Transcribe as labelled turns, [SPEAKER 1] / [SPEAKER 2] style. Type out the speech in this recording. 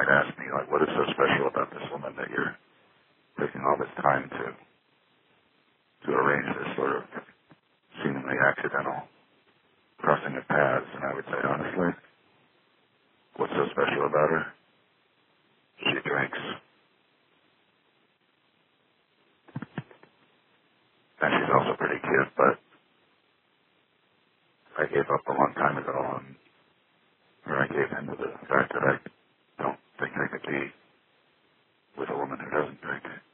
[SPEAKER 1] might ask me, like, what is so special about this woman that you're taking all this time to arrange this sort of seemingly accidental crossing of paths? And I would say, honestly, what's so special about her? She drinks. And she's also pretty cute, but I gave up a long time ago on, or I gave in to the fact that I don't think I could be with a woman who doesn't drink.